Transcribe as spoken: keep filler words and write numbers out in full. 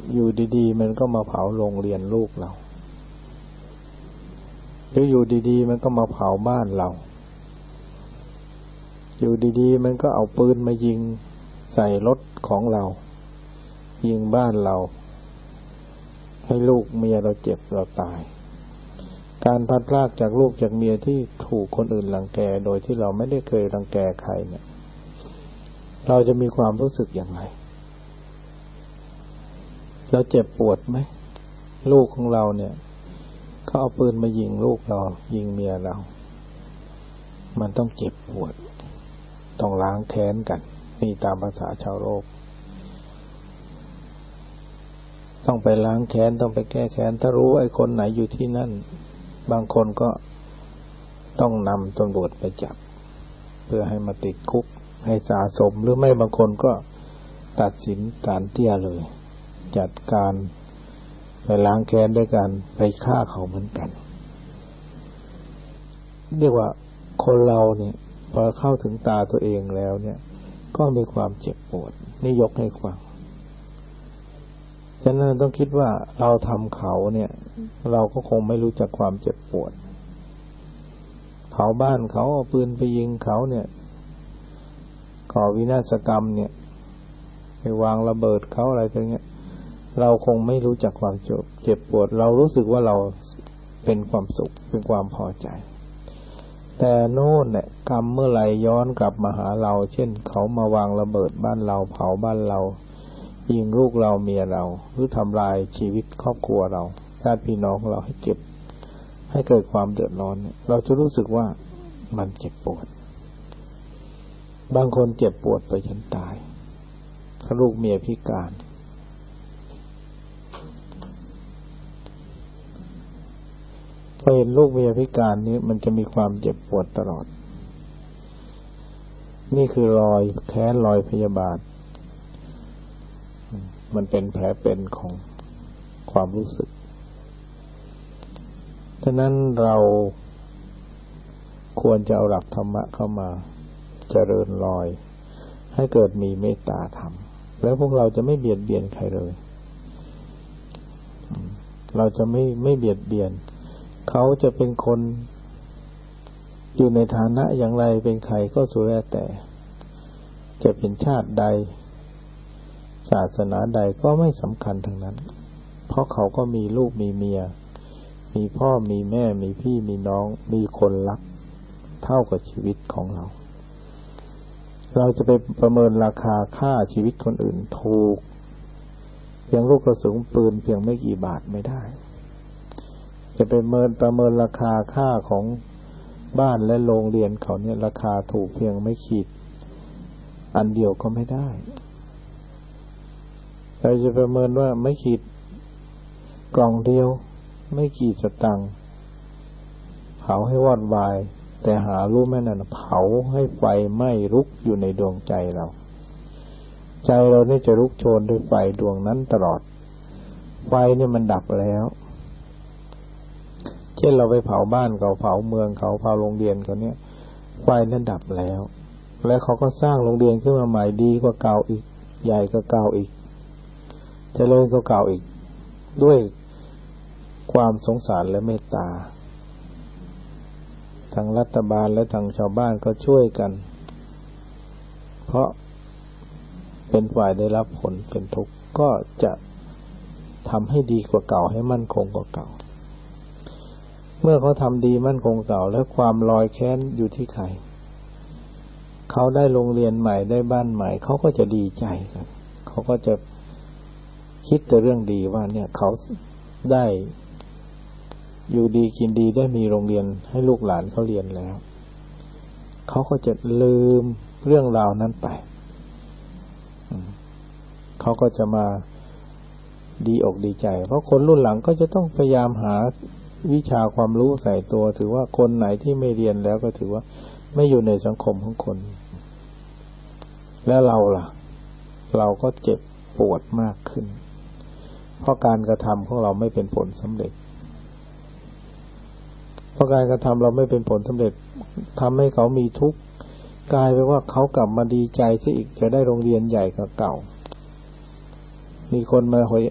อยู่ดีๆมันก็มาเผาโรงเรียนลูกเราหรืออยู่ดีๆมันก็มาเผาบ้านเราอยู่ดีๆมันก็เอาปืนมายิงใส่รถของเรายิงบ้านเราให้ลูกเมียเราเจ็บเราตายการพลัดพรากจากลูกจากเมียที่ถูกคนอื่นรังแกโดยที่เราไม่ได้เคยรังแกใครเนี่ยเราจะมีความรู้สึกอย่างไรเราเจ็บปวดไหมลูกของเราเนี่ยเขาเอาปืนมายิงลูกเรายิงเมียเรามันต้องเจ็บปวดต้องล้างแค้นกันนี่ตามภาษาชาวโลกต้องไปล้างแค้นต้องไปแก้แค้นถ้ารู้ไอ้คนไหนอยู่ที่นั่นบางคนก็ต้องนำตำรวจไปจับเพื่อให้มาติดคุกให้สะสมหรือไม่บางคนก็ตัดสินศาลเตี้ยเลยจัดการไปล้างแค้นด้วยการไปฆ่าเขาเหมือนกันเรียกว่าคนเราเนี่ยพอเข้าถึงตาตัวเองแล้วเนี่ยก็มีความเจ็บปวดนี่ยกให้ฟังฉะนั้นต้องคิดว่าเราทำเขาเนี่ยเราก็คงไม่รู้จักความเจ็บปวดเผาบ้านเขาเอาปืนไปยิงเขาเนี่ยก่อวินาศกรรมเนี่ยไปวางระเบิดเขาอะไรอย่างเงี้ยเราคงไม่รู้จักความเจ็บปวดเรารู้สึกว่าเราเป็นความสุขเป็นความพอใจแต่โน่นเนี่ยกรรมเมื่อไหร่ย้อนกลับมาหาเราเช่นเขามาวางระเบิดบ้านเราเผาบ้านเรายิงลูกเราเมียเราหรือทำลายชีวิตครอบครัวเราญาติพี่น้องของเราให้เก็บให้เกิดความเดือดร้อนเนี่ยเราจะรู้สึกว่ามันเจ็บปวดบางคนเจ็บปวดไปจนตายถ้าลูกเมียพิการพอเห็นลูกเมียพิการนี้มันจะมีความเจ็บปวดตลอดนี่คือรอยแค้นรอยพยาบาทมันเป็นแผลเป็นของความรู้สึกฉะนั้นเราควรจะเอาหลักธรรมะเข้ามาเจริญรอยให้เกิดมีเมตตาธรรมแล้วพวกเราจะไม่เบียดเบียนใครเลยเราจะไม่ไม่เบียดเบียนเขาจะเป็นคนอยู่ในฐานะอย่างไรเป็นใครก็สุดแล้วแต่จะเป็นชาติใดศาสนาใดก็ไม่สำคัญทั้งนั้นเพราะเขาก็มีลูกมีเมียมีพ่อมีแม่มีพี่มีน้องมีคนรักเท่ากับชีวิตของเราเราจะไปประเมินราคาค่าชีวิตคนอื่นถูกเพียงลูกกระสุนปืนเพียงไม่กี่บาทไม่ได้จะไปเมินประเมินราคาค่าของบ้านและโรงเรียนเขาเนี่ยราคาถูกเพียงไม่ขีดอันเดียวก็ไม่ได้เราจะประเมินว่าไม่ขีดกล่องเดียวไม่ขีดสตังค์เผาให้วอดวายแต่หารู้ไหมนั่นเผาให้ไฟไหม้ลุกอยู่ในดวงใจเราใจเรานี่จะลุกโชนด้วยไฟดวงนั้นตลอดไฟนี่มันดับแล้วเช่นเราไปเผาบ้านเขาเผาเมืองเขาเผาโรงเรียนเขาเนี่ยไฟนั้นดับแล้วแล้วเขาก็สร้างโรงเรียนขึ้นมาใหม่ดีกว่าเก่าอีกใหญ่กว่าเก่าอีกเจริญกว่าเก่าอีกด้วยความสงสารและเมตตาทางรัฐบาลและทางชาวบ้านก็ช่วยกันเพราะเป็นฝ่ายได้รับผลเป็นทุกข์ก็จะทำให้ดีกว่าเก่าให้มั่นคงกว่าเก่าเมื่อเขาทำดีมั่นคงเก่าแล้วความลอยแค้นอยู่ที่ใครเขาได้โรงเรียนใหม่ได้บ้านใหม่เขาก็จะดีใจกันเขาก็จะคิดแต่เรื่องดีว่าเนี่ยเขาได้อยู่ดีกินดีได้มีโรงเรียนให้ลูกหลานเขาเรียนแล้วเขาก็จะลืมเรื่องราวนั้นไปเขาก็จะมาดีอกดีใจเพราะคนรุ่นหลังก็จะต้องพยายามหาวิชาความรู้ใส่ตัวถือว่าคนไหนที่ไม่เรียนแล้วก็ถือว่าไม่อยู่ในสังคมของคนแล้วเราล่ะเราก็เจ็บปวดมากขึ้นเพราะการกระทำของเราไม่เป็นผลสำเร็จเพราะการกระทำเราไม่เป็นผลสำเร็จทำให้เขามีทุกข์กลายเป็นว่าเขากลับมาดีใจซะอีกจะได้โรงเรียนใหญ่กว่าเก่ามีคนมา